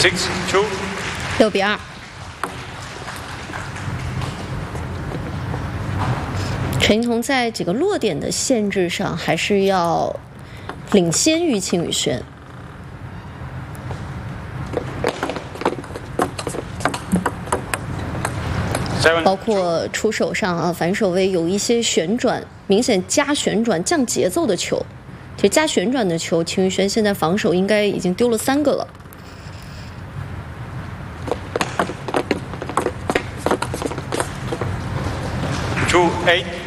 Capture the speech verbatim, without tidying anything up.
Six two。 六比二。陈彤在几个落点的限制上还是要领先于秦宇轩。 包括出手上啊，反手位有一些旋转，明显加旋转降节奏的球。其实加旋转的球，秦宇轩现在防守应该已经丢了三个了。 Two eight。